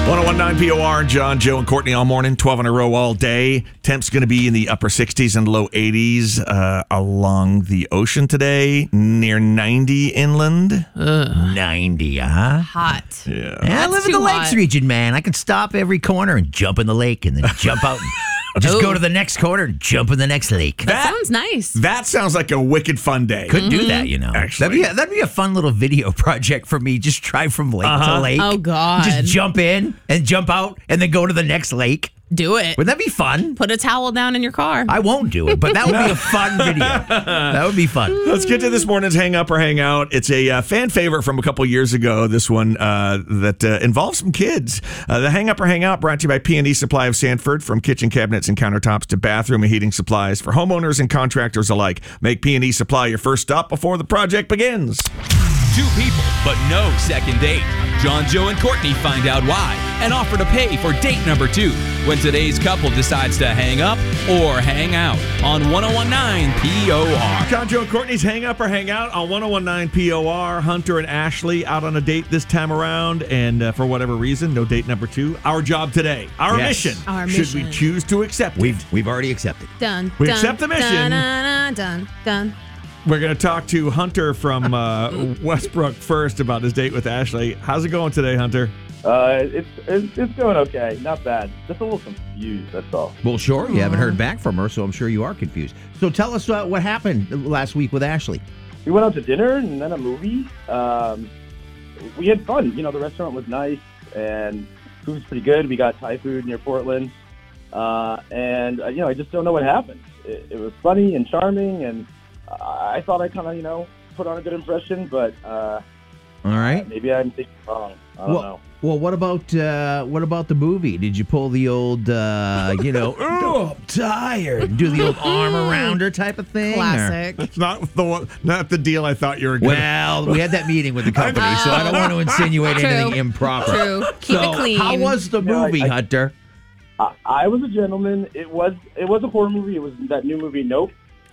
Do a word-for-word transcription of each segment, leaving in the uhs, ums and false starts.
ten nineteen P O R, John, Joe, and Courtney all morning, twelve in a row all day. Temps going to be in the upper sixties and low eighties uh, along the ocean today, near ninety inland. Ugh. ninety, huh? Hot. Yeah. Yeah, I live in the too lakes hot. region, man. I could stop every corner and jump in the lake and then jump out and just Oh. go to the next corner and jump in the next lake. That sounds nice. That sounds like a wicked fun day. Could do that, you know. Actually. That'd be, a, that'd be a fun little video project for me. Just drive from lake Uh-huh. to lake. Oh, God. Just jump in and jump out and then go to the next lake. Do it. Would that be fun? Put a towel down in your car. I won't do it, but that would be a fun video. That would be fun. Let's get to this morning's Hang Up or Hang Out. It's a uh, fan favorite from a couple years ago, this one uh, that uh, involves some kids. Uh, the Hang Up or Hang Out brought to you by P and E Supply of Sanford. From kitchen cabinets and countertops to bathroom and heating supplies for homeowners and contractors alike. Make P and E Supply your first stop before the project begins. Two people, but no second date. John, Joe, and Courtney find out why and offer to pay for date number two when today's couple decides to hang up or hang out on ten nineteen P O R. John, Joe, and Courtney's Hang Up or Hang Out on ten nineteen P O R. Hunter and Ashley out on a date this time around, and uh, for whatever reason, no date number two. Our job today, our Yes. mission, Our should we mission. choose to accept it. We've we've already accepted. Done. We done, accept the mission. Done, done, done, done. We're going to talk to Hunter from uh, Westbrook first about his date with Ashley. How's it going today, Hunter? Uh, it's, it's it's going okay, not bad. Just a little confused. That's all. Well, sure. You haven't heard back from her, so I'm sure you are confused. So tell us uh, what happened last week with Ashley. We went out to dinner and then a movie. Um, we had fun. You know, the restaurant was nice and food was pretty good. We got Thai food near Portland, uh, and uh, you know, I just don't know what happened. It, it was funny and charming, and I thought I kind of you know put on a good impression, but uh, All right. maybe I'm thinking wrong. I don't well, know. well, what about uh, what about the movie? Did you pull the old, uh, you know, oh, I'm tired, and do the old arm around her type of thing? or- Classic. It's not the one, not the deal I thought you were going to. Well, we had that meeting with the company, so I don't want to insinuate True. anything improper. True. Keep so it clean. how was the No, I- movie, I- Hunter? I, I was a gentleman. It was it was a horror movie. It was that new movie, Nope.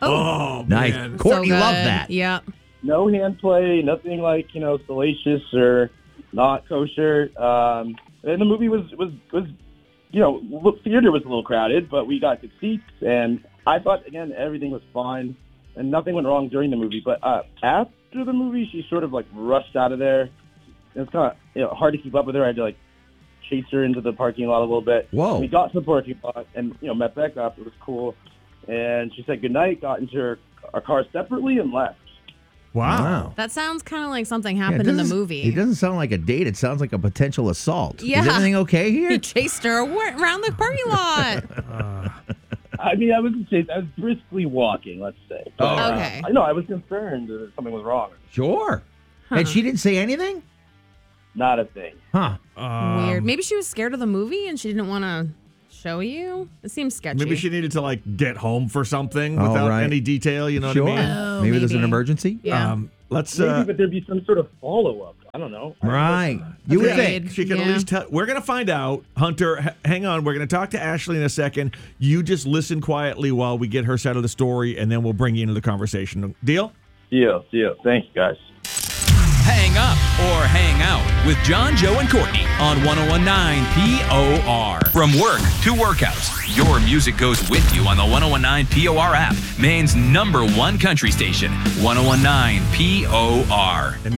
Oh, Nice. man. Courtney so good. loved that. Yep. No hand play, nothing like, you know, salacious or not kosher. Um, and the movie was, was, was, you know, the theater was a little crowded, but we got good seats. And I thought, again, everything was fine and nothing went wrong during the movie. But uh, after the movie, she sort of, like, rushed out of there. It was kind of, you know, hard to keep up with her. I had to, like, chase her into the parking lot a little bit. Whoa. We got to the parking lot and, you know, met back up. It was cool. And she said goodnight, got into her, our car separately and left. Wow. That sounds kind of like something Yeah, it happened in the doesn't- movie. It doesn't sound like a date. It sounds like a potential assault. Yeah. Is everything okay here? He chased her around the parking lot. I mean, I was I was briskly walking, let's say. Oh, uh, okay. I know I was concerned that something was wrong. Sure. And she didn't say anything? Not a thing. Huh. Um, Weird. Maybe she was scared of the movie and she didn't want to show you. It seems sketchy. Maybe she needed to, like, get home for something Oh, without right. any detail, you know sure. what I mean? Oh, maybe, there's an maybe. emergency? Yeah. Um, let's, Maybe, uh, but there'd be some sort of follow-up. I don't know. I don't Right. You would yeah, think. she can at Yeah. least tell. We're going to find out. Hunter, h- hang on. We're going to talk to Ashley in a second. You just listen quietly while we get her side of the story, and then we'll bring you into the conversation. Deal? Deal, deal. Thanks, guys. Hang up or hang out with John, Joe, and Courtney on ten nineteen P O R. From work to workouts, your music goes with you on the ten nineteen P O R app, Maine's number one country station, ten nineteen P O R. And